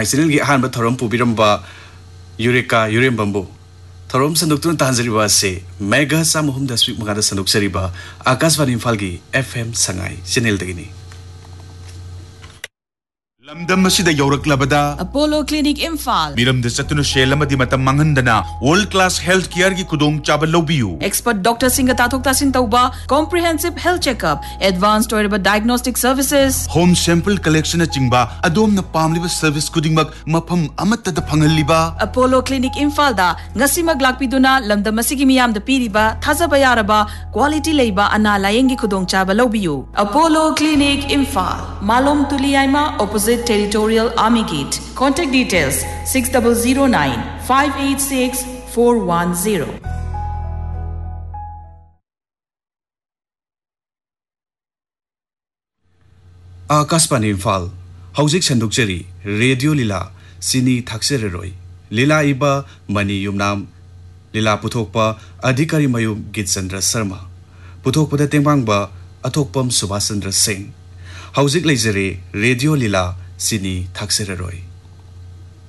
Channel की अहानब थौरम पुबिरंबा eureka यूरेम्बम्बो थौरम संदुक्तुन तांजरिबा से mega सामुहुम दस्वीक मगादा संदुक्सरिबा Akashvani Imphal की FM Sangai channel दगिनी लमदम मसीदा यौरक्लबदा Apollo clinic Imphal मिरमदा चतुन शेलमदी मतम मंगंदना वर्ल्ड क्लास हेल्थ केयर की खुदोंग चाबा लौबियु एक्सपर्ट डॉक्टर सिंह ताथोक तासिन तौबा comprehensive health checkup advanced ओइरबा diagnostic services home sample collection चिंबा अदोमना पामलिबा service खुदिंगमक मफम अमत्तदा फंगलिबा Apollo clinic Imphal दा ngasimak lakpiduna lamdam asigi miyam da piriba thajaba yaraba quality leiba ana layeng gi khudong chaba lobiyu Apollo Clinic Imphal Malom Tuliaima opposite Territorial Army Gate. Contact details 6009 586 410. Akashvani Imphal हौजिक संदुकचरी radio लीला सिनी थाक्सेररोय लीला इबा money Yumnam लीला पुथोकपा अधिकारी मयुम गीतचंद्र Sharma पुथोकपदा तेंबांगबा अथोकपम Subhash Chandra Singh हौजिक लेजरे radio लीला सिनी थाक्सेररोय